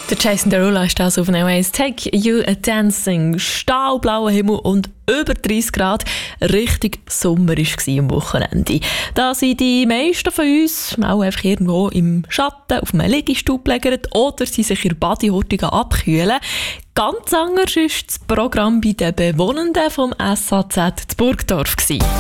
Der Jason Derulo ist das auf Airways. Take You a Dancing. Stahlblauer Himmel und über 30 Grad. Richtig sommerisch war am Wochenende. Da sind die meisten von uns auch einfach irgendwo im Schatten auf einem Liegestuhl gelegt oder sie sich in der Badehurte abkühlen. Ganz anders war das Programm bei den Bewohnenden vom SAZ in Burgdorf.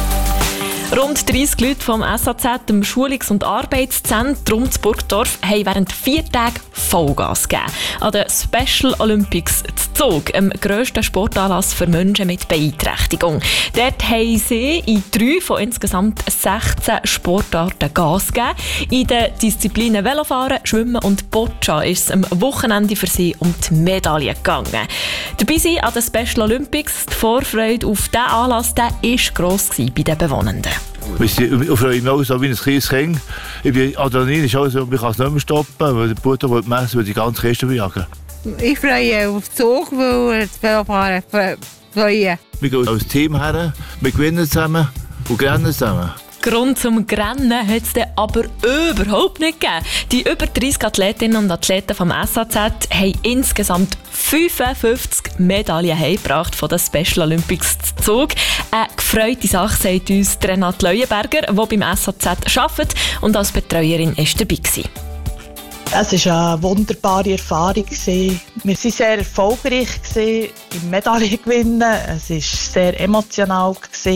Rund 30 Leute vom SAZ, dem Schulungs- und Arbeitszentrum zu Burgdorf, haben während 4 Tagen Vollgas gegeben. An den Special Olympics zu Zug, dem grössten Sportanlass für Menschen mit Beeinträchtigung. Dort haben sie in 3 von insgesamt 16 Sportarten Gas gegeben. In den Disziplinen Velofahren, Schwimmen und Boccia ist es am Wochenende für sie um die Medaille gegangen. Dabei sind an den Special Olympics die Vorfreude auf diesen Anlass war gross bei den Bewohnenden. Ich freue mich auch so wie ein kleines Kind. Adrenalin ist auch so, ich kann es nicht mehr stoppen, weil der Bruder will messen, will die ganze Kiste bejagen. Ich freue mich auf den Zug, weil das Velofahren freue. Wir gehen als Team her, wir gewinnen zusammen und rennen zusammen. Grund zum Rennen hat es aber überhaupt nicht gegeben. Die über 30 Athletinnen und Athleten vom SAZ haben insgesamt 55 Medaillen heimgebracht von den Special Olympics zu Zug. Eine gefreute Sache, sagt uns Renate Leuenberger, die beim SAZ arbeitet und als Betreuerin ist dabei war. Es war eine wunderbare Erfahrung. Wir waren sehr erfolgreich im Medaillengewinnen. Es war sehr emotional.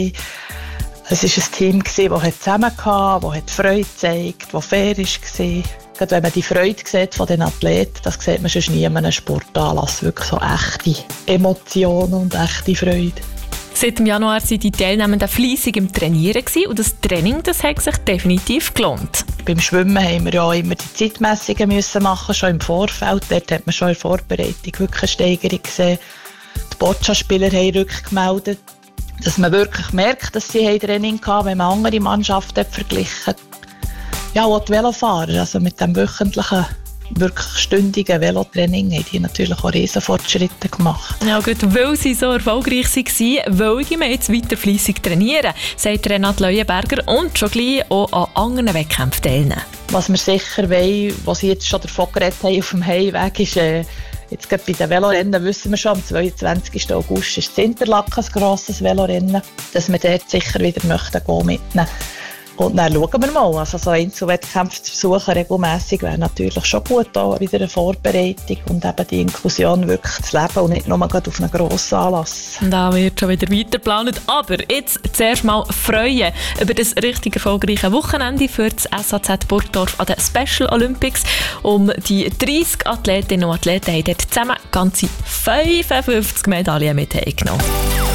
Es war ein Team, das zusammengehalten hat, das Freude gezeigt, das fair war. Gerade wenn man die Freude sieht von den Athleten, das sieht man sonst nie in einem Sportanlass. Wirklich so echte Emotionen und echte Freude. Seit dem Januar waren die Teilnehmenden fleissig im Trainieren und das Training hat sich definitiv gelohnt. Beim Schwimmen mussten wir ja auch immer die Zeitmessungen machen, schon im Vorfeld. Dort hat man schon in der Vorbereitung wirklich eine Steigerung gesehen. Die Boccia-Spieler haben rückgemeldet, dass man wirklich merkt, dass sie Training hatten, wenn man andere Mannschaften verglichen. Ja, auch die Velofahrer, also mit dem wöchentlichen, wirklich stündigen Velotraining, haben die natürlich auch Riesenfortschritte gemacht. Ja gut, weil sie so erfolgreich waren, wollen wir jetzt weiter fleissig trainieren, sagt Renate Leuenberger und schon gleich auch an anderen Wettkämpfen teilnehmen. Was wir sicher wollen, was sie jetzt schon davon geredet haben auf dem Heimweg, ist jetzt gerade bei den Velorennen wissen wir schon, am 22. August ist in Interlaken ein grosses Velorennen, dass wir dort sicher wieder möchten mitnehmen. Und dann schauen wir mal. Also so Einzelwettkämpfe zu besuchen regelmässig wäre natürlich schon gut, auch wieder eine Vorbereitung und eben die Inklusion wirklich zu leben und nicht nur gerade auf einen grossen Anlass. Da wird schon wieder weiter geplant. Aber jetzt zuerst mal freuen über das richtig erfolgreiche Wochenende für das SAZ Burgdorf an den Special Olympics. Um die 30 Athletinnen und Athleten haben dort zusammen ganze 55 Medaillen mit heimgenommen.